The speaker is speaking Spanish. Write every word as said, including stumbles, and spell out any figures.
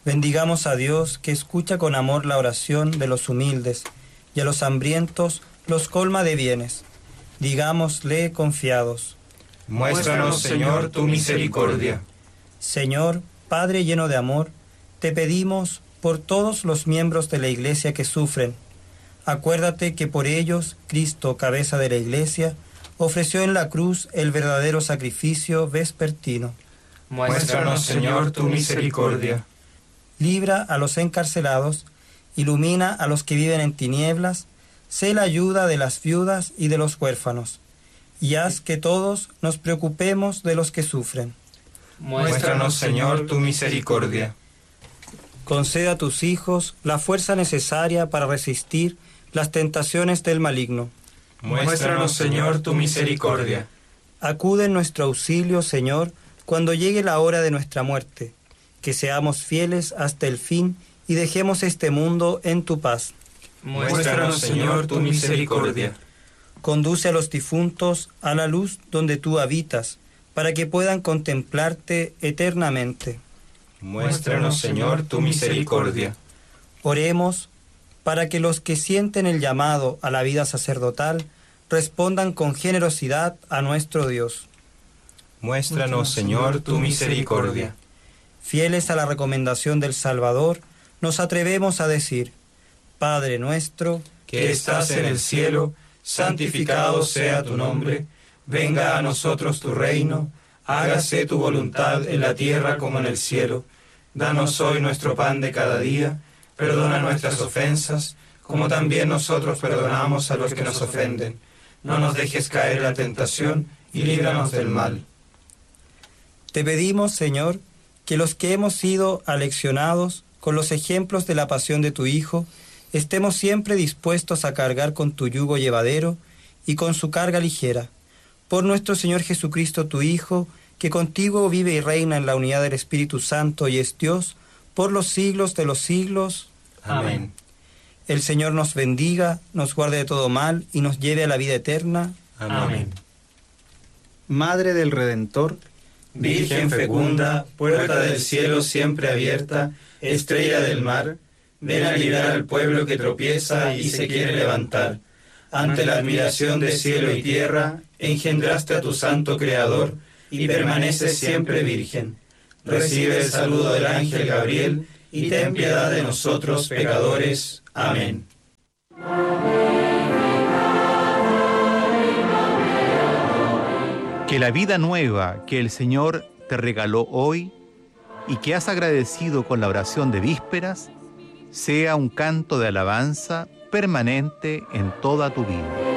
Bendigamos a Dios, que escucha con amor la oración de los humildes, y a los hambrientos los colma de bienes. Digámosle confiados: Muéstranos, Señor, tu misericordia. Señor, Padre lleno de amor, te pedimos por todos los miembros de la Iglesia que sufren. Acuérdate que por ellos, Cristo, cabeza de la Iglesia, ofreció en la cruz el verdadero sacrificio vespertino. Muéstranos, Señor, tu misericordia. Libra a los encarcelados, ilumina a los que viven en tinieblas, sé la ayuda de las viudas y de los huérfanos, y haz que todos nos preocupemos de los que sufren. Muéstranos, Señor, tu misericordia. Conceda a tus hijos la fuerza necesaria para resistir las tentaciones del maligno. Muéstranos, Señor, tu misericordia. Acude en nuestro auxilio, Señor, cuando llegue la hora de nuestra muerte, que seamos fieles hasta el fin y dejemos este mundo en tu paz. Muéstranos, Señor, tu misericordia. Conduce a los difuntos a la luz donde tú habitas, para que puedan contemplarte eternamente. Muéstranos, Señor, tu misericordia. Oremos para que los que sienten el llamado a la vida sacerdotal respondan con generosidad a nuestro Dios. Muéstranos, Señor, tu misericordia. Fieles a la recomendación del Salvador, nos atrevemos a decir: Padre nuestro, que estás en el cielo, santificado sea tu nombre. Venga a nosotros tu reino. Hágase tu voluntad en la tierra como en el cielo. Danos hoy nuestro pan de cada día. Perdona nuestras ofensas, como también nosotros perdonamos a los que nos ofenden. No nos dejes caer en la tentación y líbranos del mal. Te pedimos, Señor, que los que hemos sido aleccionados con los ejemplos de la pasión de tu Hijo, estemos siempre dispuestos a cargar con tu yugo llevadero y con su carga ligera. Por nuestro Señor Jesucristo, tu Hijo, que contigo vive y reina en la unidad del Espíritu Santo y es Dios, por los siglos de los siglos. Amén. El Señor nos bendiga, nos guarde de todo mal y nos lleve a la vida eterna. Amén. Madre del Redentor, Virgen fecunda, puerta del cielo siempre abierta, estrella del mar, ven a librar al pueblo que tropieza y se quiere levantar. Ante la admiración de cielo y tierra, engendraste a tu santo Creador y permaneces siempre virgen. Recibe el saludo del ángel Gabriel y ten piedad de nosotros pecadores. Amén. Que la vida nueva que el Señor te regaló hoy y que has agradecido con la oración de vísperas sea un canto de alabanza permanente en toda tu vida.